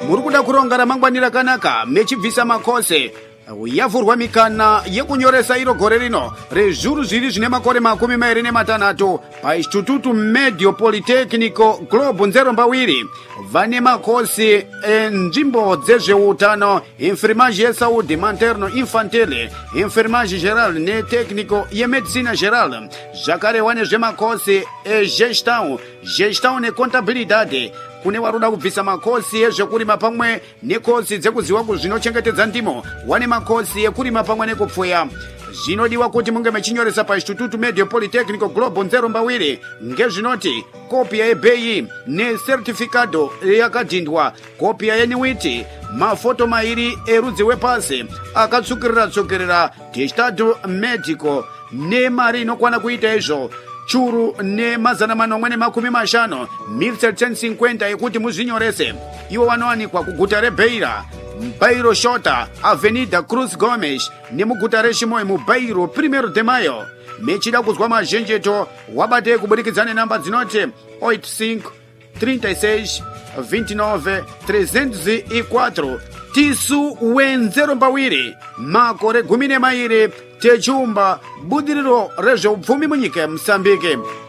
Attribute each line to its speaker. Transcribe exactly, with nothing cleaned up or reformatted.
Speaker 1: muri kuda kuronga ramangwani rakanaka mechibvisa makose yavhurwa mikana yekunyoresa iro gore rino rezviuru zviri zvine makore makumi mairi nematanhatu painstitutu medio politecnico globo nzerombawiri vane makosi enzvimbo dzezveutano enfermage yesaudi materno infantile enfermage geral netecnico yemedicina geral zvakarehwa nezvemakosi egestão gestão necontabilidade kune waruda kubvisa makosi ezvekurima pamwe nekosi dzekuziva kuzvinochengetedza ndimo wane makosi ekurima pamwe nekupfuya zvinodiwa kuti munge mechinyoresa painstitutu medio politecnico globo nzerombawiri ngezvinoti kopia yebheyi nesertificado yakadhindwa kopia yenyuiti mafoto mairi erudzi wepasi akatsvukirira tsvukirira testado medico nemari inokwana kuita izvo churu nemazana manomwe nemakumi mashanu mil setecentos e cinquenta yekuti muzvinyorese iwo wanowanikwa kuguta rebeira mubairo shota avenida cruz gomes nemuguta reshimoyo mubairo primero de mayo mechida kuzwa mazhenjeto wabate kubudikidza nenamba dzinoti oito cinco trinta e seis vinte e nove trezentos e quatro tisu wenzerombawiri makore gumi nemairi techumba budiriro rezveupfumi munyika yeMozambique.